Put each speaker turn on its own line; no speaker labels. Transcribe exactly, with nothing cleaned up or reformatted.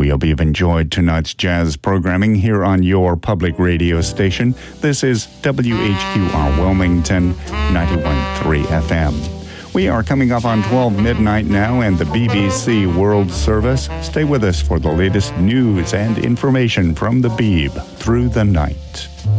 We hope you've enjoyed tonight's jazz programming here on your public radio station. This is W H Q R Wilmington, ninety-one point three F M. We are coming up on twelve midnight now and the B B C World Service. Stay with us for the latest news and information from the Beeb through the night.